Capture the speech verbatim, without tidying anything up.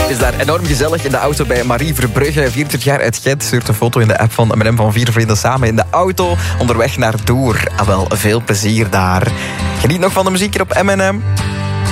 Het is daar enorm gezellig in de auto bij Marie Verbrugge, vierentwintig jaar uit Gent. Stuurt een foto in de app van M en M van vier vrienden samen in de auto. Onderweg naar Doer. Ah, wel, veel plezier daar. Geniet nog van de muziek hier op M en M.